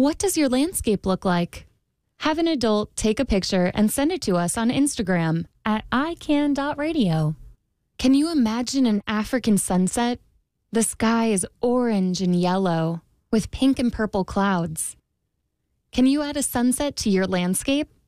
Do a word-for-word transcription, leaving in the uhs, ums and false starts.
What does your landscape look like? Have an adult take a picture and send it to us on Instagram at i can dot radio. Can you imagine an African sunset? The sky is orange and yellow with pink and purple clouds. Can you add a sunset to your landscape?